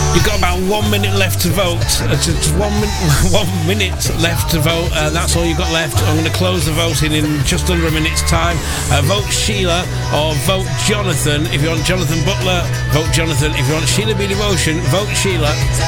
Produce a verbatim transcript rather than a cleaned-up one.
You've got about one minute left to vote. Uh, just one, min- one minute left to vote. Uh, that's all you've got left. I'm going to close the voting in just under a minute's time. Uh, vote Sheila or vote Jonathan. If you want Jonathan Butler, vote Jonathan. If you want Sheila B. Devotion, vote Sheila.